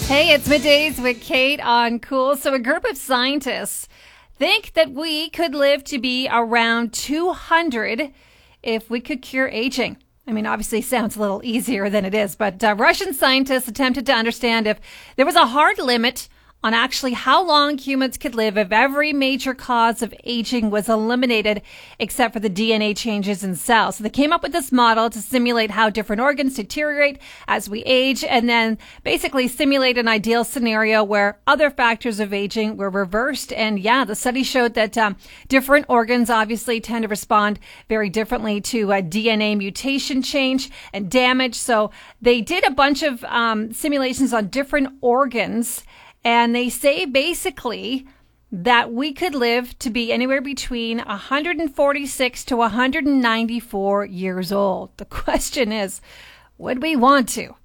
Hey, it's Middays with Kate on Cool. So a group of scientists think that we could live to be around 200 if we could cure aging. I mean, obviously it sounds a little easier than it is, but Russian scientists attempted to understand if there was a hard limit on actually how long humans could live if every major cause of aging was eliminated except for the DNA changes in cells. So they came up with this model to simulate how different organs deteriorate as we age, and then basically simulate an ideal scenario where other factors of aging were reversed. And yeah, the study showed that different organs obviously tend to respond very differently to DNA mutation change and damage. So they did a bunch of simulations on different organs, and they say basically that we could live to be anywhere between 146 to 194 years old. The question is, would we want to?